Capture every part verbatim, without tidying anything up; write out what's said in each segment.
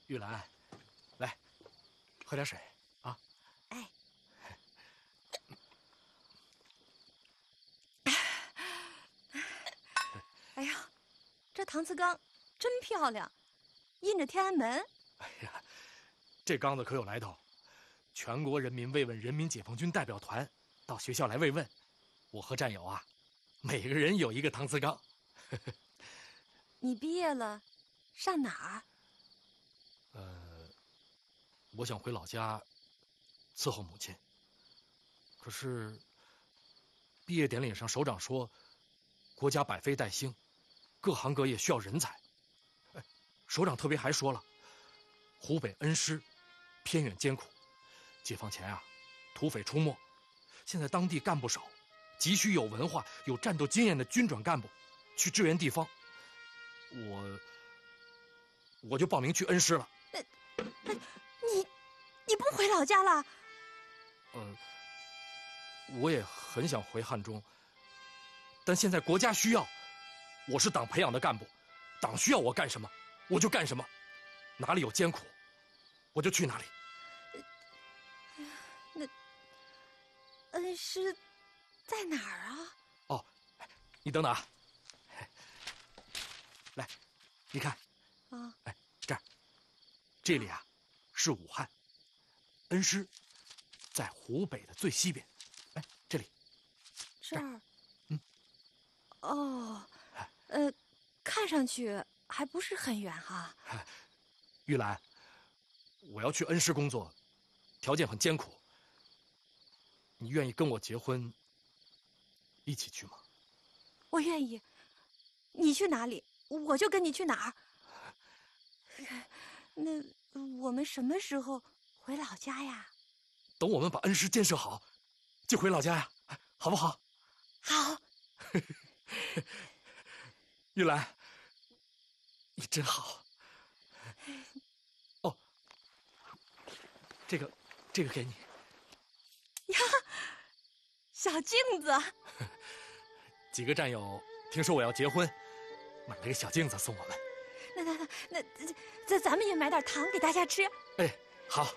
玉兰，来，喝点水啊。 哎。哎呀，这搪瓷缸真漂亮，印着天安门。 哎呀，这缸子可有来头，全国人民慰问人民解放军代表团到学校来慰问，我和战友啊，每个人有一个搪瓷缸。 你毕业了，上哪儿？ 呃，我想回老家伺候母亲。可是毕业典礼上，首长说，国家百废待兴，各行各业需要人才。哎，首长特别还说了，湖北恩施偏远艰苦，解放前啊，土匪出没，现在当地干部少，急需有文化、有战斗经验的军转干部去支援地方。我我就报名去恩施了。 那那你你不回老家了？ 呃，我也很想回汉中，但现在国家需要，我是党培养的干部，党需要我干什么，我就干什么，哪里有艰苦，我就去哪里。 那恩施在哪儿啊？ 哦，你等等啊，来，你看， 啊， 哎，这儿，这里啊是武汉，恩施在湖北的最西边。哎，这里， 这儿， 嗯， 哦，呃，看上去还不是很远哈。 玉兰，我要去恩施工作，条件很艰苦，你愿意跟我结婚，一起去吗？ 我愿意，你去哪里，我就跟你去哪儿。那我们什么时候回老家呀？ 等我们把恩施建设好，就回老家呀，好不好？ 好。 玉兰，你真好。哦，这个，这个给你。 呀，小镜子。 几个战友听说我要结婚，买了个小镜子送我们。 那那那那，咱咱们也买点糖给大家吃。 哎，好。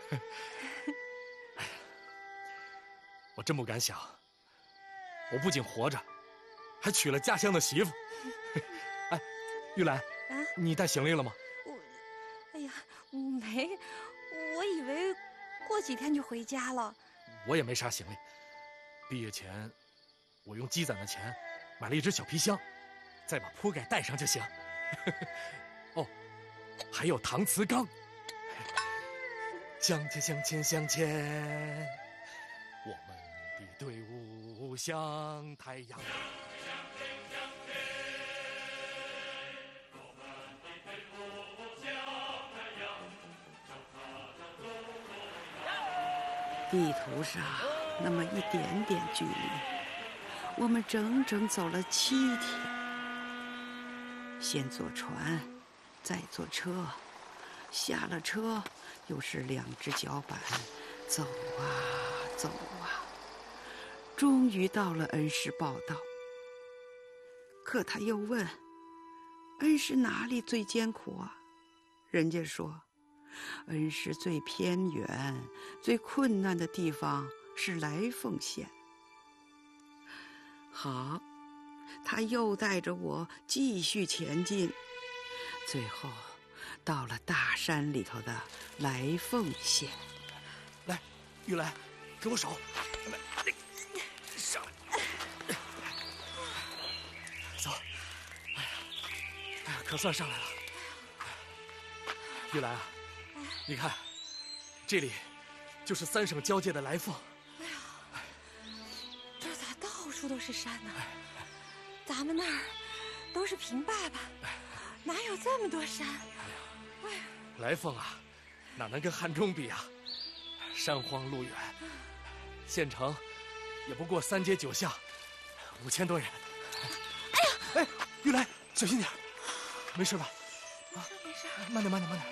哎呀，我真不敢想，我不仅活着，还娶了家乡的媳妇。哎，玉兰， 啊， 你带行李了吗？ 我，哎呀，没，我以为过几天就回家了。 我也没啥行李，毕业前我用积攒的钱买了一只小皮箱，再把铺盖带上就行。哦，还有搪瓷缸。向前向前向前，我们的队伍像太阳。 地图上那么一点点距离，我们整整走了七天。先坐船，再坐车，下了车又是两只脚板，走啊走啊，终于到了恩施报道。可他又问，恩施哪里最艰苦啊？人家说，恩施最偏远、最困难的地方是来凤县。好，他又带着我继续前进，最后到了大山里头的来凤县。 来，玉兰，给我手，来，上来，走。哎呀，哎呀，可算上来了。玉兰啊，你看，这里就是三省交界的来凤。 哎呀，这咋到处都是山呢？咱们那儿都是平坝坝，哪有这么多山？哎呀， 来凤啊，哪能跟汉中比啊？山荒路远，县城也不过三街九巷，五千多人。 哎呀， 哎，玉兰，小心点，没事吧？ 没事没事， 慢点慢点慢点。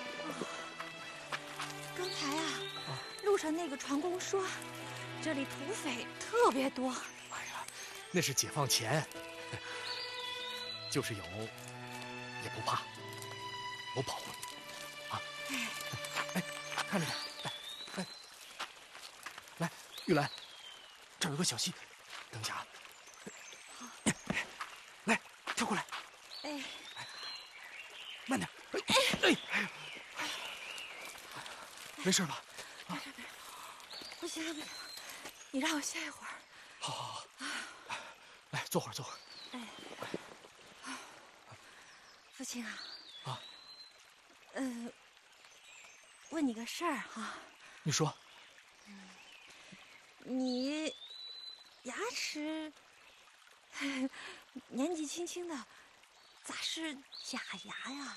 刚才啊，路上那个船工说，这里土匪特别多。 哎呀，那是解放前，就是有，也不怕，我保护你，啊！ 哎， 看着点。来，来，来，玉兰，这儿有个小溪，等一下啊。 好， 来，跳过来。 哎， 慢点。哎，哎，没事吧？ 啊，不行不行，你让我歇一会儿。 好好好。来，坐会儿，坐会儿。 哎，父亲啊。 啊。 呃，问你个事儿哈。 你说。 嗯，你牙齿年纪轻轻的，咋是假牙呀？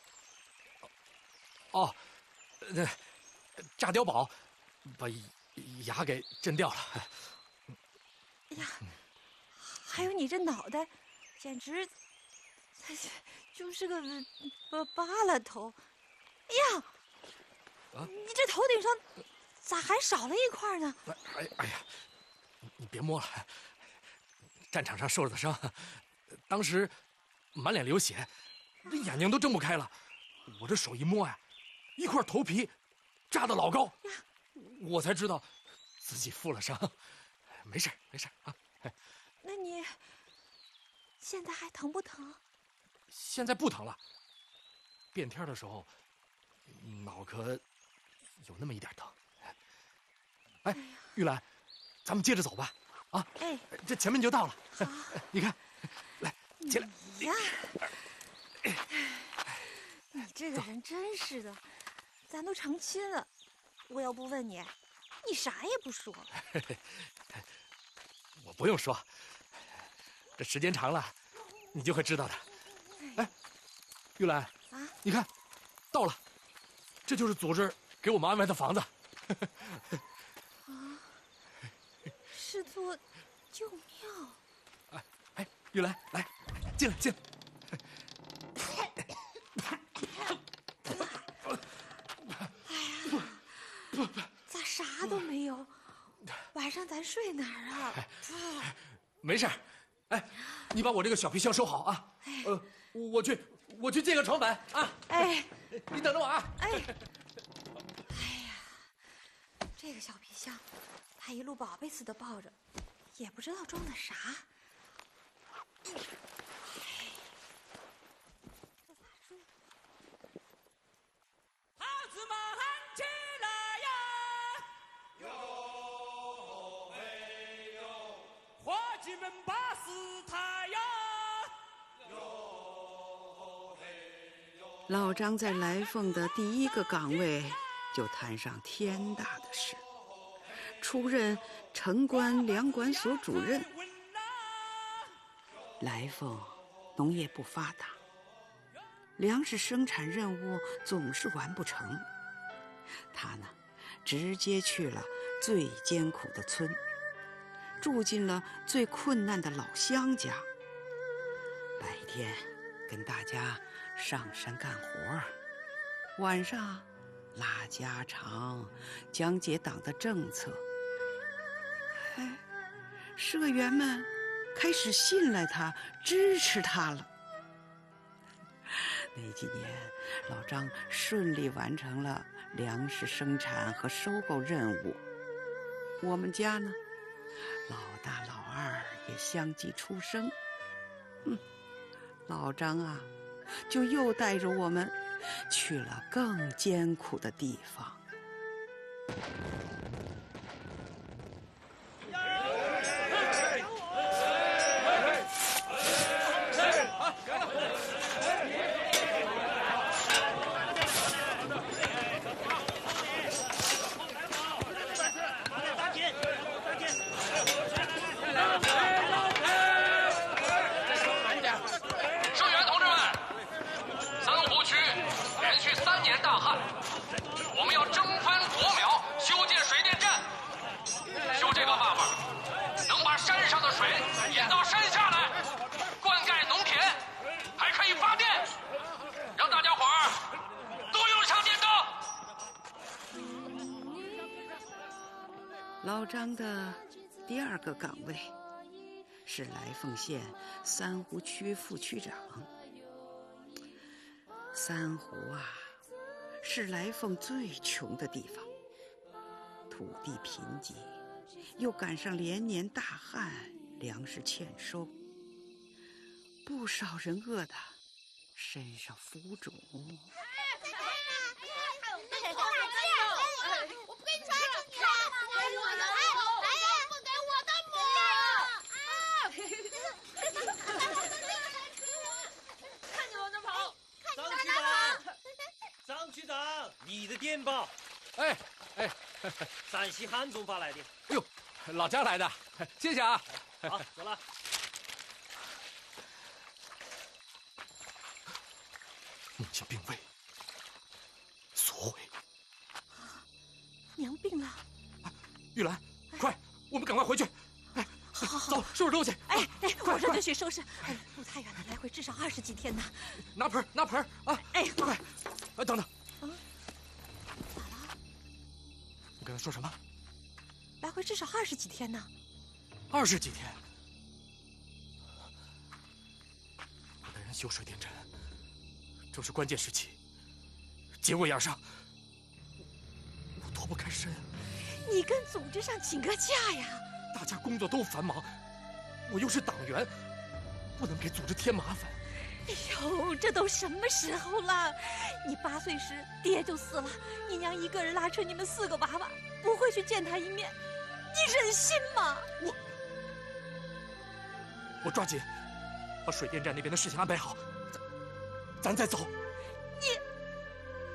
哦，那炸碉堡把牙给震掉了。 哎呀，还有你这脑袋，简直就是个呃疤了头。哎呀， 啊， 你这头顶上咋还少了一块呢？ 哎哎呀，你别摸了，战场上受的伤，当时满脸流血，这眼睛都睁不开了。我这手一摸呀，一块头皮扎得老高，我才知道自己负了伤。没事没事啊。 那你现在还疼不疼？ 现在不疼了。变天的时候，脑壳有那么一点疼。哎，玉兰，咱们接着走吧。啊， 哎， 这前面就到了。 好， 你看，来，起来。 呀，你这个人真是的，咱都成亲了，我要不问你，你啥也不说。 我不用说，这时间长了，你就会知道的。哎，玉兰啊， 你看，到了，这就是组织给我们安排的房子。 啊，是座旧庙。 哎哎，玉兰，来，进来进来。 哎呀，咋啥都没有？晚上咱睡哪儿啊？ 没事，哎，你把我这个小皮箱收好啊。呃，我去，我去借个床板啊。 哎， 你等着我啊。 哎，哎呀，这个小皮箱，他一路宝贝似的抱着，也不知道装的啥。哎，这咋睡？ 孩子们起来呀！哟嘿哟，伙计们把事抬呀！哟嘿哟。 老张在来凤的第一个岗位就摊上天大的事，出任城关粮管所主任。来凤农业不发达，粮食生产任务总是完不成。他呢，直接去了最艰苦的村，住进了最困难的老乡家。白天跟大家上山干活，晚上拉家常，讲解党的政策。哎，社员们开始信赖他，支持他了。那几年，老张顺利完成了粮食生产和收购任务。我们家呢，老大老二也相继出生。嗯，老张啊，就又带着我们去了更艰苦的地方。老张的第二个岗位是来凤县三湖区副区长。三湖啊， 是来凤最穷的地方，土地贫瘠，又赶上连年大旱，粮食欠收，不少人饿得身上浮肿。 你的电报， 哎哎， 陕西汉中发来的。 哎呦，老家来的，谢谢啊。 好，走了。 母亲病危，所为。 娘病了。 玉兰，快，我们赶快回去。哎， 好好好， 走，收拾东西。 哎哎， 快马上就去收拾。哎，路太远了，来回至少二十几天呢。 拿盆，拿盆啊！ 哎， 快，哎，等等。 嗯，咋了？ 你刚才说什么？ 来回至少二十几天呢。 二十几天。我带人修水电站，正是关键时期，节骨眼上，我我脱不开身。 你跟组织上请个假呀！ 大家工作都繁忙，我又是党员，不能给组织添麻烦。 哎呦，这都什么时候了？你八岁时爹就死了，你娘一个人拉扯你们四个娃娃，不会去见他一面，你忍心吗？ 我我抓紧把水电站那边的事情安排好，咱咱再走。 你